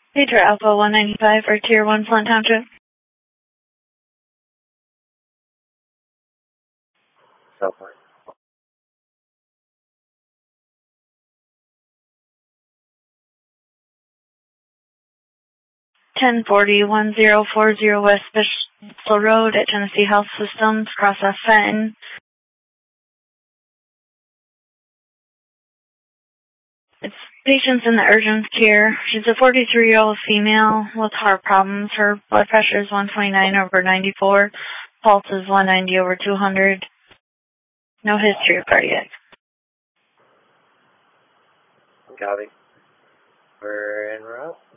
Pedro Alpha 195 for Tier 1 Flint Township. Southline. 1040-1040 West Bristol Road at Tennessee Health Systems, cross off Fenton. It's patients in the urgent care. She's a 43-year-old female with heart problems. Her blood pressure is 129/94. Pulse is 190/200. No history of cardiac. Copy. We're en route.